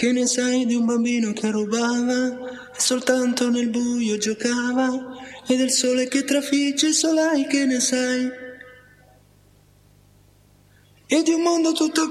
Che ne sai di un bambino che rubava e soltanto nel buio giocava, e del sole che trafigge i solai, che ne sai? E di un mondo tutto